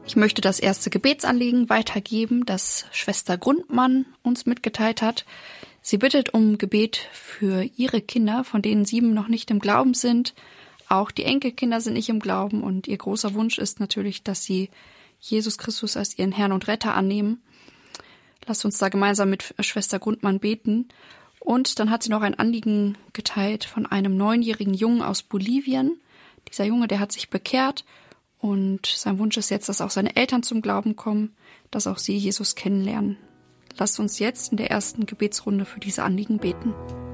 Ich möchte das erste Gebetsanliegen weitergeben, das Schwester Grundmann uns mitgeteilt hat. Sie bittet um Gebet für ihre Kinder, von denen 7 noch nicht im Glauben sind. Auch die Enkelkinder sind nicht im Glauben und ihr großer Wunsch ist natürlich, dass sie Jesus Christus als ihren Herrn und Retter annehmen. Lasst uns da gemeinsam mit Schwester Grundmann beten. Und dann hat sie noch ein Anliegen geteilt von einem 9-jährigen Jungen aus Bolivien. Dieser Junge, der hat sich bekehrt und sein Wunsch ist jetzt, dass auch seine Eltern zum Glauben kommen, dass auch sie Jesus kennenlernen. Lasst uns jetzt in der ersten Gebetsrunde für diese Anliegen beten.